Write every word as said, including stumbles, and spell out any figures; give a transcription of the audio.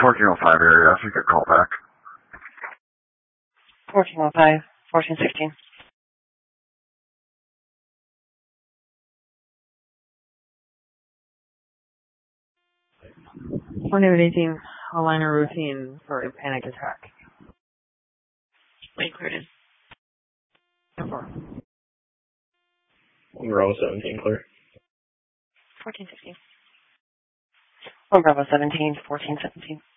fourteen oh five area, if you could call back. fourteen oh five, fourteen sixteen. one eighteen, aligner routine for a panic attack. Wait, cleared in. Four. One Bravo seventeen, clear. fourteen sixteen. One Bravo seventeen, fourteen seventeen.